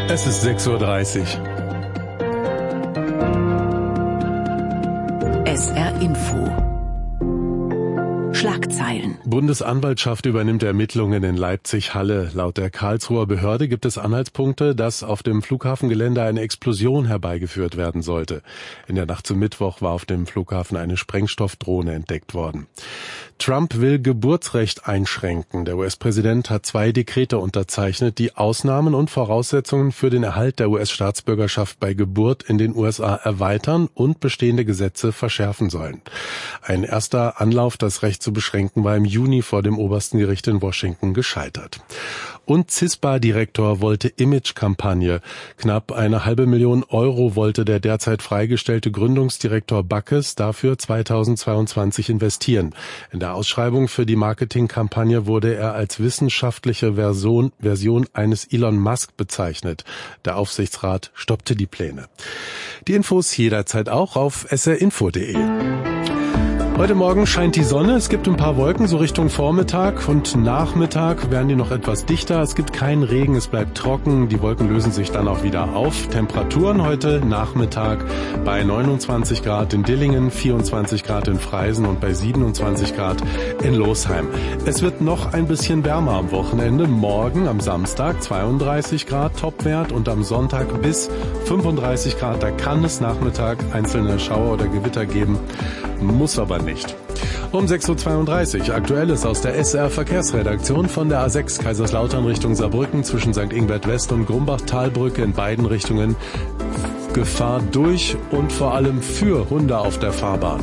Es ist 6:30 Uhr. SR Info. Schlagzeilen. Bundesanwaltschaft übernimmt Ermittlungen in Leipzig-Halle. Laut der Karlsruher Behörde gibt es Anhaltspunkte, dass auf dem Flughafengelände eine Explosion herbeigeführt werden sollte. In der Nacht zum Mittwoch war auf dem Flughafen eine Sprengstoffdrohne entdeckt worden. Trump will Geburtsrecht einschränken. Der US-Präsident hat 2 Dekrete unterzeichnet, die Ausnahmen und Voraussetzungen für den Erhalt der US-Staatsbürgerschaft bei Geburt in den USA erweitern und bestehende Gesetze verschärfen sollen. Ein erster Anlauf, das Recht zu beschränken, war im Juni vor dem obersten Gericht in Washington gescheitert. Und CISPA-Direktor wollte Image-Kampagne. Knapp 500.000 € wollte der derzeit freigestellte Gründungsdirektor Backes dafür 2022 investieren. In der Ausschreibung für die Marketingkampagne wurde er als wissenschaftliche Version eines Elon Musk bezeichnet. Der Aufsichtsrat stoppte die Pläne. Die Infos jederzeit auch auf srinfo.de. Heute Morgen scheint die Sonne, es gibt ein paar Wolken, so Richtung Vormittag und Nachmittag werden die noch etwas dichter. Es gibt keinen Regen, es bleibt trocken, die Wolken lösen sich dann auch wieder auf. Temperaturen heute Nachmittag bei 29 Grad in Dillingen, 24 Grad in Freisen und bei 27 Grad in Losheim. Es wird noch ein bisschen wärmer am Wochenende. Morgen am Samstag 32 Grad Topwert und am Sonntag bis 35 Grad. Da kann es Nachmittag einzelne Schauer oder Gewitter geben, muss aber nicht. Um 6:32 Uhr. Aktuelles aus der SR Verkehrsredaktion von der A6 Kaiserslautern Richtung Saarbrücken zwischen St. Ingbert West und Grumbach-Talbrücke in beiden Richtungen. Gefahr durch und vor allem für Hunde auf der Fahrbahn.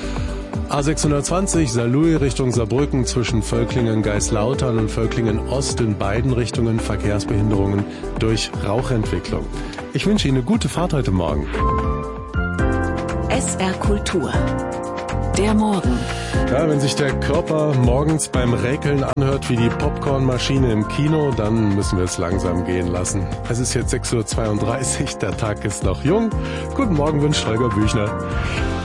A620 Saarlouis Richtung Saarbrücken zwischen Völklingen-Geislautern und Völklingen-Ost in beiden Richtungen Verkehrsbehinderungen durch Rauchentwicklung. Ich wünsche Ihnen eine gute Fahrt heute Morgen. SR Kultur. Der Morgen. Ja, wenn sich der Körper morgens beim Räkeln anhört wie die Popcornmaschine im Kino, dann müssen wir es langsam gehen lassen. Es ist jetzt 6:32 Uhr, der Tag ist noch jung. Guten Morgen wünscht Holger Büchner.